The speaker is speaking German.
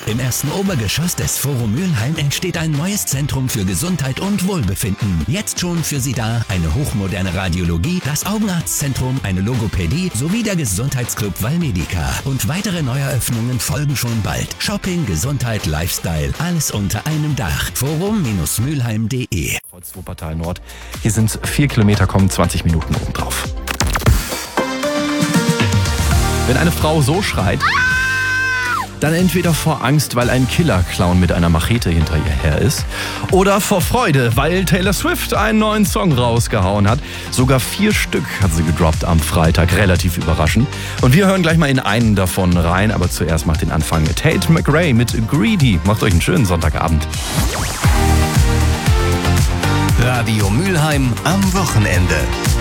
Im ersten Obergeschoss des Forum Mülheim entsteht ein neues Zentrum für Gesundheit und Wohlbefinden. Jetzt schon für Sie da eine hochmoderne Radiologie, das Augenarztzentrum, eine Logopädie sowie der Gesundheitsclub Valmedica. Und weitere Neueröffnungen folgen schon bald. Shopping, Gesundheit, Lifestyle, alles unter einem Dach. Forum-mülheim.de. Kreuz Wuppertal Nord. Hier sind 4 Kilometer, kommen 20 Minuten obendrauf. Wenn eine Frau so schreit, dann entweder vor Angst, weil ein Killer-Clown mit einer Machete hinter ihr her ist, oder vor Freude, weil Taylor Swift einen neuen Song rausgehauen hat. Sogar 4 Stück hat sie gedroppt am Freitag, relativ überraschend. Und wir hören gleich mal in einen davon rein, aber zuerst macht den Anfang Tate McRae mit Greedy. Macht euch einen schönen Sonntagabend. Radio Mülheim am Wochenende.